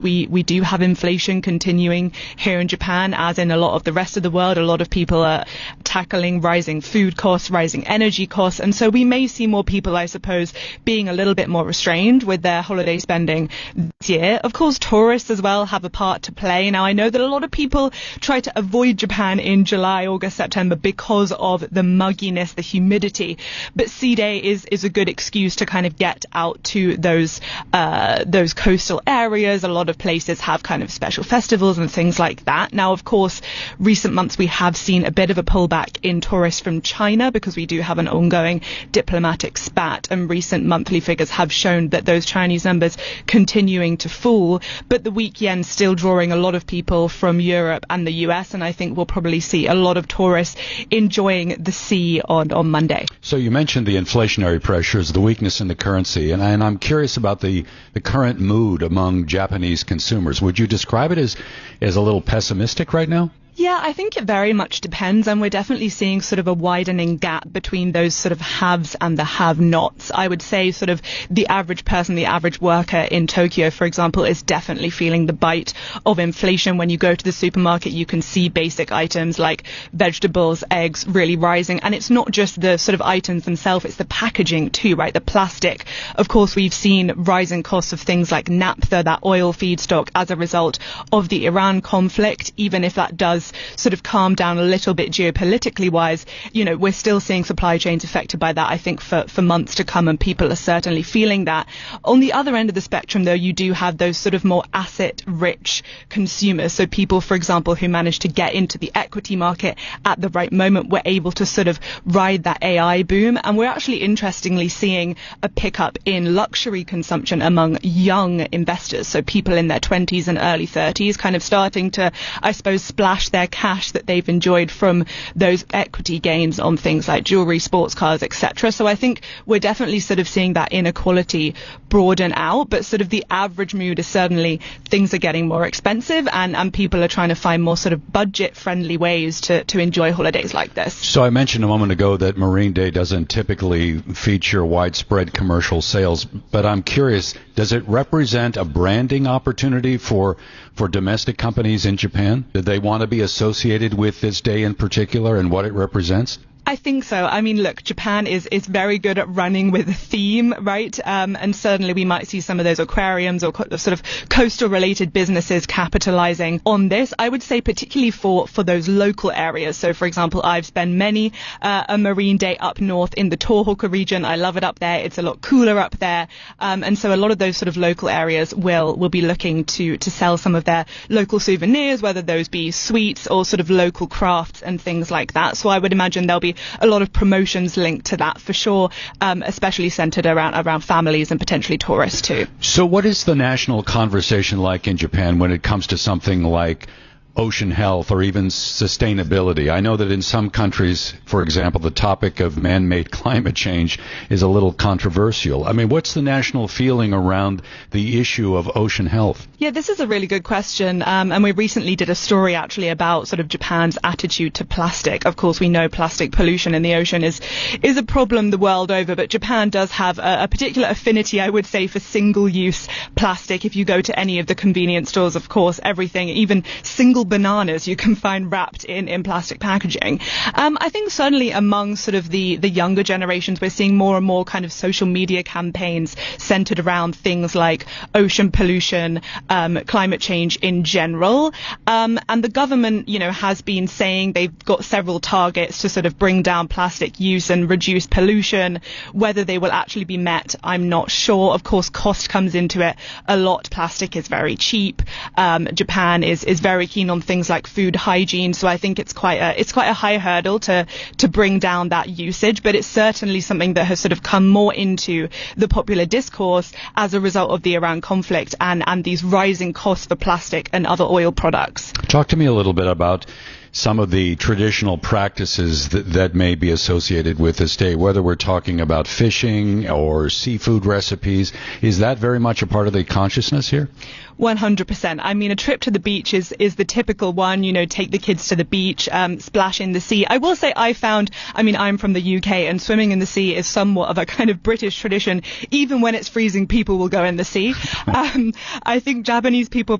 We do have inflation continuing here in Japan, as in a lot of the rest of the world. A lot of people are tackling rising food costs, rising energy costs. And so we may see more people, I suppose, being a little bit more restrained with their holiday spending this year. Of course, tourists as well have a part to play. Now, I know that a lot of people try to avoid Japan in July, August, September because of the mugginess, the humidity. But C-Day is a good excuse to kind of get out to those coastal areas. A lot of places have kind of special festivals and things like that. Now, of course, recent months we have seen a bit of a pullback in tourists from China because we do have an ongoing diplomatic spat, and recent monthly figures have shown that those Chinese numbers continuing to fall. But the weak yen still drawing a lot of people from Europe and the US, and I think we'll probably see a lot of tourists enjoying the sea on Monday. So you mentioned the inflationary pressures, the weakness in the currency, and I'm curious about the current mood among Japanese consumers. Would you describe it as a little pessimistic right now? Yeah, I think it very much depends, and we're definitely seeing sort of a widening gap between those sort of haves and the have-nots. I would say sort of the average person, the average worker in Tokyo, for example, is definitely feeling the bite of inflation. When you go to the supermarket, you can see basic items like vegetables, eggs really rising. And it's not just the sort of items themselves, it's the packaging too, right? The plastic. Of course, we've seen rising costs of things like naphtha, that oil feedstock, as a result of the Iran conflict. Even if that does sort of calm down a little bit geopolitically wise, you know, we're still seeing supply chains affected by that, I think, for months to come, and people are certainly feeling that. On the other end of the spectrum, though, you do have those sort of more asset-rich consumers. So people, for example, who managed to get into the equity market at the right moment were able to sort of ride that AI boom. And we're actually interestingly seeing a pickup in luxury consumption among young investors. So people in their 20s and early 30s kind of starting to, I suppose, splash their cash that they've enjoyed from those equity gains on things like jewelry, sports cars, etc. So I think we're definitely sort of seeing that inequality broaden out, but sort of the average mood is certainly things are getting more expensive, and people are trying to find more sort of budget-friendly ways to enjoy holidays like this. So I mentioned a moment ago that Marine Day doesn't typically feature widespread commercial sales, but I'm curious, does it represent a branding opportunity for domestic companies in Japan? Do they want to be associated with this day in particular and what it represents? I think so. I mean, look, Japan is very good at running with a theme, right? And certainly we might see some of those aquariums or sort of coastal related businesses capitalizing on this. I would say particularly for those local areas. So, for example, I've spent many a Marine Day up north in the Tohoku region. I love it up there. It's a lot cooler up there. And so a lot of those sort of local areas will be looking to sell some of their local souvenirs, whether those be sweets or sort of local crafts and things like that. So I would imagine there'll be a lot of promotions linked to that for sure, especially centered around families and potentially tourists too. So what is the national conversation like in Japan when it comes to something like ocean health or even sustainability? I know that in some countries, for example, the topic of man-made climate change is a little controversial. I mean, what's the national feeling around the issue of ocean health? Yeah, this is a really good question. And we recently did a story actually about sort of Japan's attitude to plastic. Of course, we know plastic pollution in the ocean is a problem the world over, but Japan does have a particular affinity, I would say, for single-use plastic. If you go to any of the convenience stores, of course, everything, even single bananas you can find wrapped in plastic packaging. I think certainly among sort of the younger generations, we're seeing more and more kind of social media campaigns centered around things like ocean pollution, climate change in general. And the government, you know, has been saying they've got several targets to sort of bring down plastic use and reduce pollution. Whether they will actually be met, I'm not sure. Of course, cost comes into it a lot. Plastic is very cheap. Japan is very keen on things like food hygiene, so I think it's quite a high hurdle to bring down that usage, but it's certainly something that has sort of come more into the popular discourse as a result of the Iran conflict and these rising costs for plastic and other oil products. Talk to me a little bit about some of the traditional practices that may be associated with this day, whether we're talking about fishing or seafood recipes. Is that very much a part of the consciousness here? 100%. I mean, a trip to the beach is the typical one, take the kids to the beach, splash in the sea. I will say I'm from the UK, and swimming in the sea is somewhat of a kind of British tradition. Even when it's freezing, people will go in the sea. I think Japanese people